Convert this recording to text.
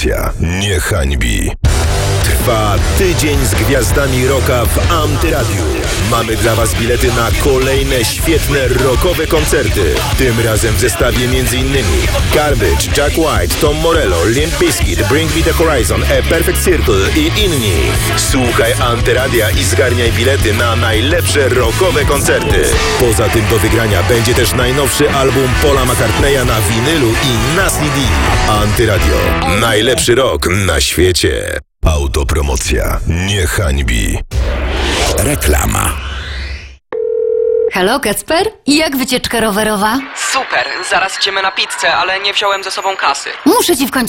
Autopromocja nie hańbi. Trwa tydzień z gwiazdami rocka w Antyradiu. Mamy dla Was bilety na kolejne świetne rockowe koncerty. Tym razem w zestawie m.in. Garbage, Jack White, Tom Morello, Limp Bizkit, Bring Me The Horizon, A Perfect Circle i inni. Słuchaj Antyradia i zgarniaj bilety na najlepsze rockowe koncerty. Poza tym do wygrania będzie też najnowszy album Paula McCartneya na winylu i na CD. Antyradio. Najlepszy rock na świecie. Autopromocja nie hańbi. Reklama. Halo, Kacper? Jak wycieczka rowerowa? Super, zaraz idziemy na pizzę, ale nie wziąłem ze sobą kasy. Muszę ci w końcu